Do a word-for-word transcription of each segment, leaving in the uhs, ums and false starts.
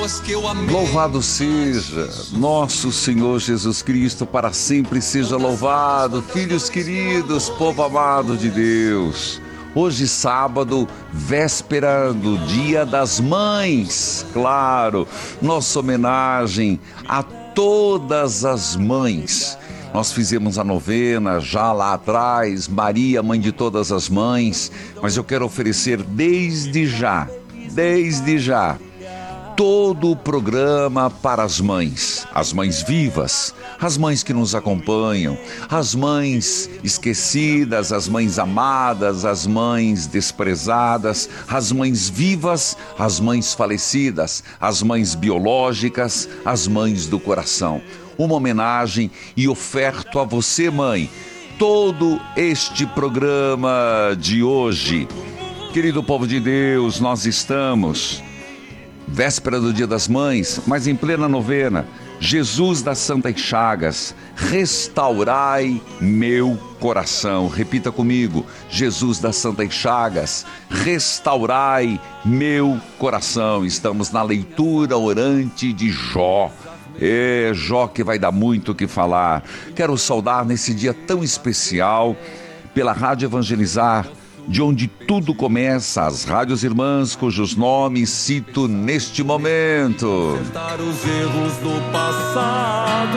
Louvado seja nosso Senhor Jesus Cristo, para sempre seja louvado. Filhos queridos, povo amado de Deus, hoje sábado, véspera do Dia das Mães, claro, nossa homenagem a todas as mães. Nós fizemos a novena já lá atrás, Maria, mãe de todas as mães, mas eu quero oferecer desde já, desde já, todo o programa para as mães, as mães vivas, as mães que nos acompanham, as mães esquecidas, as mães amadas, as mães desprezadas, as mães vivas, as mães falecidas, as mães biológicas, as mães do coração. Uma homenagem e oferto a você, mãe, todo este programa de hoje. Querido povo de Deus, nós estamos véspera do Dia das Mães, mas em plena novena. Jesus das Santas Chagas, restaurai meu coração. Repita comigo: Jesus das Santas Chagas, restaurai meu coração. Estamos na leitura orante de Jó. É, Jó, que vai dar muito o que falar. Quero saudar nesse dia tão especial pela Rádio Evangelizar, de onde tudo começa, as rádios irmãs cujos nomes cito neste momento. Os erros do passado.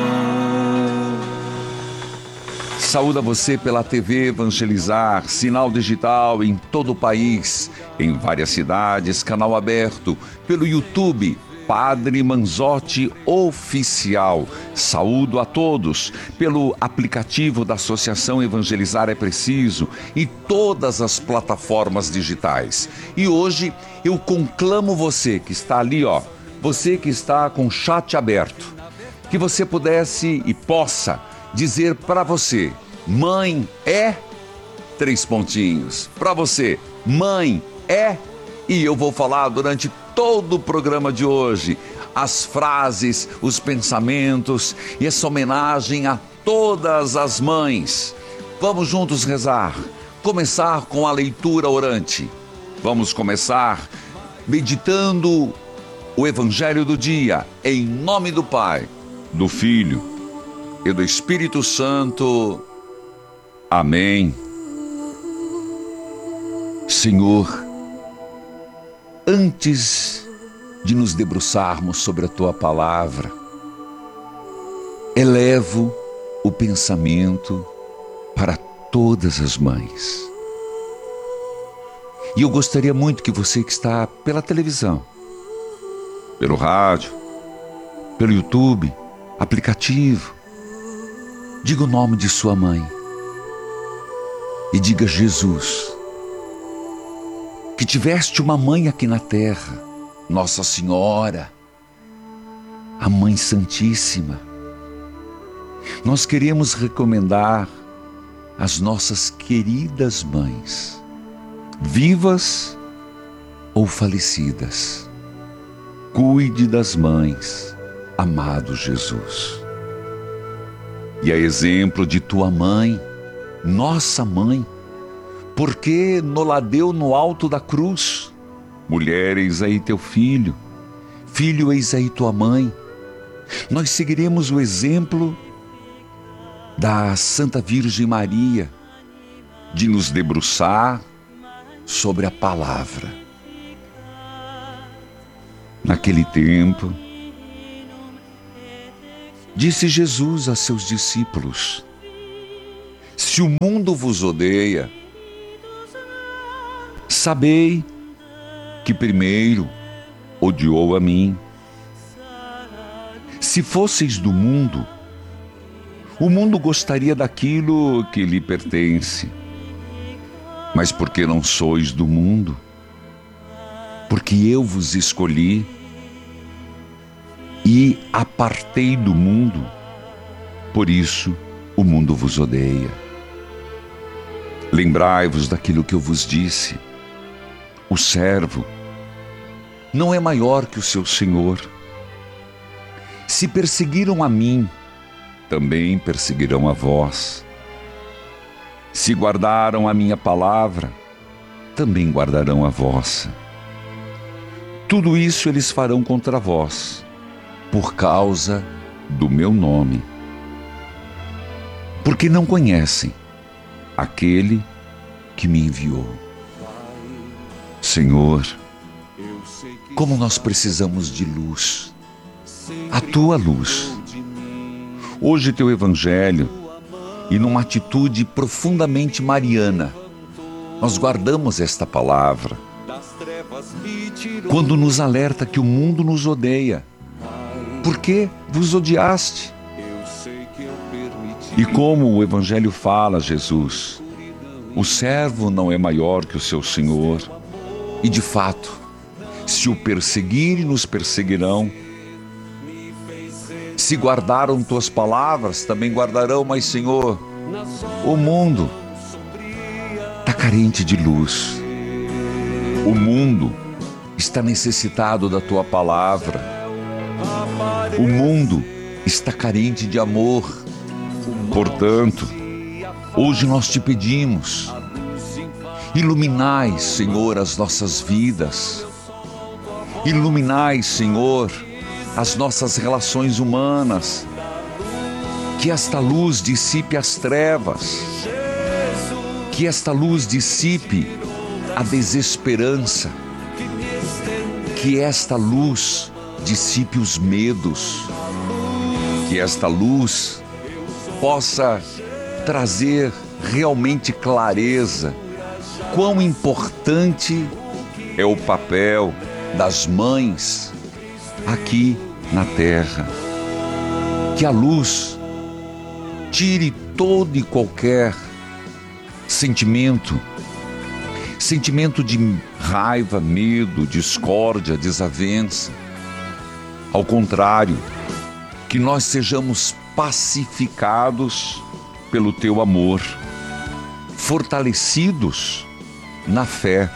Saúdo a você pela T V Evangelizar, sinal digital em todo o país, em várias cidades, canal aberto, pelo YouTube Padre Manzotti Oficial. Saúdo a todos pelo aplicativo da Associação Evangelizar é Preciso e todas as plataformas digitais. E hoje eu conclamo você que está ali, ó, você que está com o chat aberto, que você pudesse e possa dizer para você: mãe é, três pontinhos, para você, mãe é, e eu vou falar durante todo o programa de hoje as frases, os pensamentos e essa homenagem a todas as mães. Vamos juntos rezar, começar com a leitura orante. Vamos começar meditando o Evangelho do dia, em nome do Pai, do Filho e do Espírito Santo. Amém. Senhor, antes de nos debruçarmos sobre a Tua Palavra, elevo o pensamento para todas as mães. E eu gostaria muito que você que está pela televisão, pelo rádio, pelo YouTube, aplicativo, diga o nome de sua mãe e diga: Jesus, que tiveste uma mãe aqui na terra, Nossa Senhora, a Mãe Santíssima. Nós queremos recomendar as nossas queridas mães, vivas ou falecidas. Cuide das mães, amado Jesus. E a exemplo de tua mãe, nossa mãe, porque no-la deu no alto da cruz. Mulher, eis aí teu filho. Filho, eis aí tua mãe. Nós seguiremos o exemplo da Santa Virgem Maria, de nos debruçar sobre a palavra. Naquele tempo, disse Jesus a seus discípulos: se o mundo vos odeia, sabei que primeiro odiou a mim. Se fosseis do mundo, o mundo gostaria daquilo que lhe pertence. Mas porque não sois do mundo, porque eu vos escolhi e apartei do mundo, por isso o mundo vos odeia. Lembrai-vos daquilo que eu vos disse: o servo não é maior que o seu senhor. Se perseguiram a mim, também perseguirão a vós. Se guardaram a minha palavra, também guardarão a vossa. Tudo isso eles farão contra vós, por causa do meu nome, porque não conhecem aquele que me enviou. Senhor, como nós precisamos de luz, a tua luz. Hoje teu evangelho, e numa atitude profundamente mariana, nós guardamos esta palavra, quando nos alerta que o mundo nos odeia. Por que vos odiaste? E como o evangelho fala, Jesus, o servo não é maior que o seu senhor. E de fato, se o perseguirem, nos perseguirão. Se guardaram tuas palavras, também guardarão. Mas, Senhor, o mundo está carente de luz. O mundo está necessitado da tua palavra. O mundo está carente de amor. Portanto, hoje nós te pedimos, iluminai, Senhor, as nossas vidas. Iluminai, Senhor, as nossas relações humanas. Que esta luz dissipe as trevas. Que esta luz dissipe a desesperança. Que esta luz dissipe os medos. Que esta luz possa trazer realmente clareza. Quão importante é o papel das mães aqui na terra. Que a luz tire todo e qualquer sentimento, sentimento de raiva, medo, discórdia, desavença. Ao contrário, que nós sejamos pacificados pelo teu amor, fortalecidos na fé,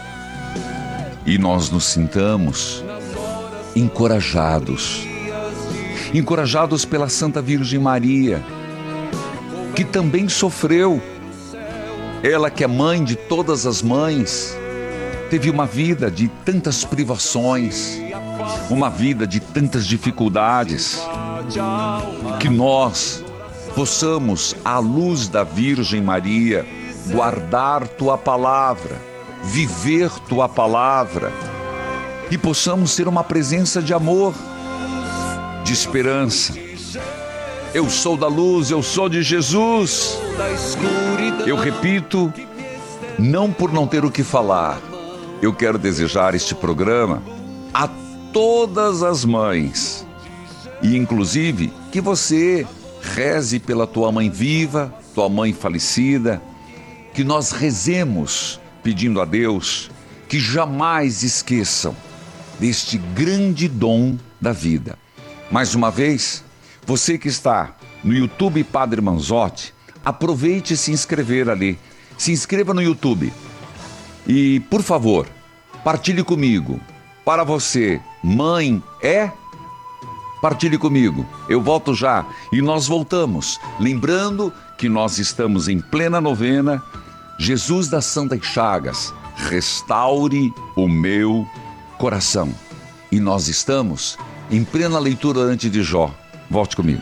e nós nos sintamos encorajados, encorajados pela Santa Virgem Maria, que também sofreu. Ela que é mãe de todas as mães, teve uma vida de tantas privações, uma vida de tantas dificuldades. Que nós possamos, à luz da Virgem Maria, guardar tua palavra, viver tua palavra, e possamos ser uma presença de amor, de esperança. Eu sou da luz, eu sou de Jesus. Eu repito, não por não ter o que falar, eu quero desejar este programa a todas as mães, e inclusive que você reze pela tua mãe viva, tua mãe falecida, que nós rezemos pedindo a Deus que jamais esqueçam deste grande dom da vida. Mais uma vez, você que está no YouTube Padre Manzotti, aproveite e se inscrever ali. Se inscreva no YouTube. E, por favor, partilhe comigo. Para você, mãe é? Partilhe comigo. Eu volto já e nós voltamos. Lembrando que nós estamos em plena novena. Jesus das Santas Chagas, restaure o meu coração. E nós estamos em plena leitura antes de Jó. Volte comigo.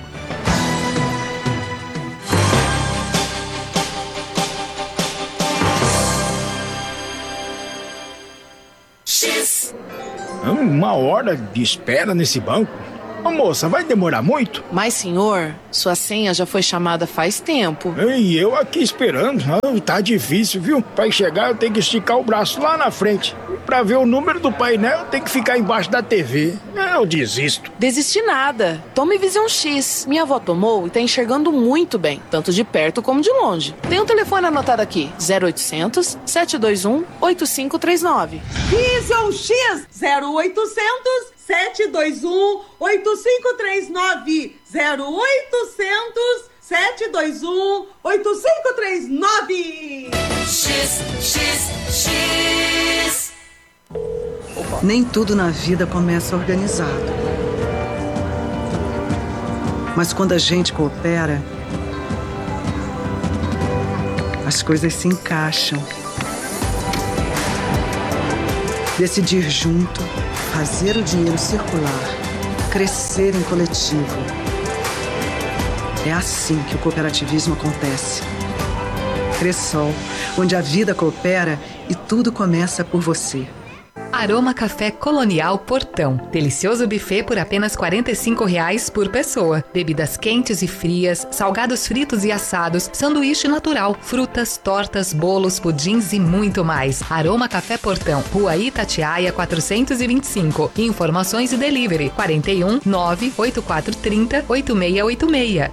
Uma hora de espera nesse banco? Ô, moça, vai demorar muito? Mas, senhor, sua senha já foi chamada faz tempo. E eu aqui esperando. Ah, tá difícil, viu? Pra chegar eu tenho que esticar o braço lá na frente. E pra ver o número do painel eu tenho que ficar embaixo da T V. Eu desisto. Desistir nada. Tome Visão X. Minha avó tomou e tá enxergando muito bem, tanto de perto como de longe. Tem um telefone anotado aqui, zero oitocentos, sete dois um, oito cinco três nove. Visão X, zero oitocentos, sete dois um, oito cinco três nove. zero oitocentos, sete dois um, oito cinco três nove. X, X, X. Nem tudo na vida começa organizado. Mas quando a gente coopera, as coisas se encaixam. Decidir junto fazer o dinheiro circular, crescer em coletivo. É assim que o cooperativismo acontece. Cressol, onde a vida coopera e tudo começa por você. Aroma Café Colonial Portão. Delicioso buffet por apenas quarenta e cinco reais por pessoa. Bebidas quentes e frias, salgados fritos e assados, sanduíche natural, frutas, tortas, bolos, pudins e muito mais. Aroma Café Portão, Rua Itatiaia quatrocentos e vinte e cinco. Informações e delivery quarenta e um, nove oito quatro três zero, oito seis oito seis.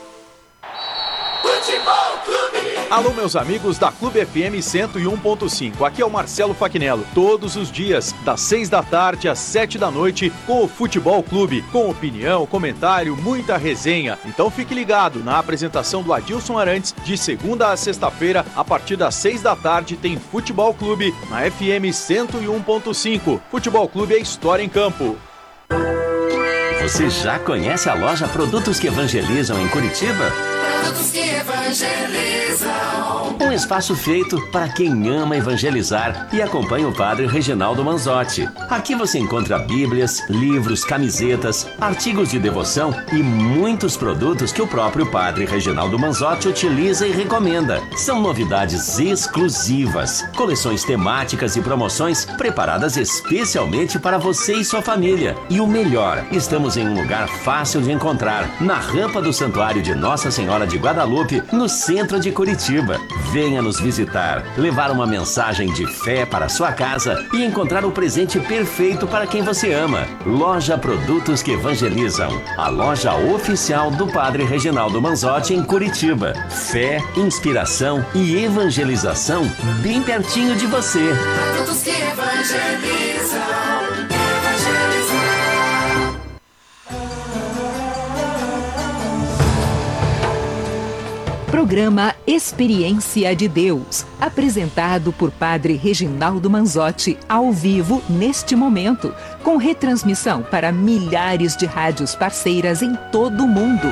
Alô, meus amigos da Clube F M cento e um ponto cinco. Aqui é o Marcelo Faquinello. Todos os dias, das seis da tarde às sete da noite, com o Futebol Clube. Com opinião, comentário, muita resenha. Então fique ligado na apresentação do Adilson Arantes, de segunda a sexta-feira, a partir das seis da tarde, tem Futebol Clube na F M cento e um ponto cinco. Futebol Clube é história em campo. Você já conhece a loja Produtos que Evangelizam em Curitiba? Produtos que evangelizam. Um espaço feito para quem ama evangelizar e acompanha o Padre Reginaldo Manzotti. Aqui você encontra bíblias, livros, camisetas, artigos de devoção e muitos produtos que o próprio Padre Reginaldo Manzotti utiliza e recomenda. São novidades exclusivas, coleções temáticas e promoções preparadas especialmente para você e sua família. E o melhor, estamos em um lugar fácil de encontrar, na rampa do Santuário de Nossa Senhora de Guadalupe, no centro de Curitiba. Venha nos visitar, levar uma mensagem de fé para sua casa e encontrar o presente perfeito para quem você ama. Loja Produtos que Evangelizam, a loja oficial do Padre Reginaldo Manzotti em Curitiba. Fé, inspiração e evangelização bem pertinho de você. Produtos que evangelizam. Programa Experiência de Deus, apresentado por Padre Reginaldo Manzotti, ao vivo neste momento, com retransmissão para milhares de rádios parceiras em todo o mundo.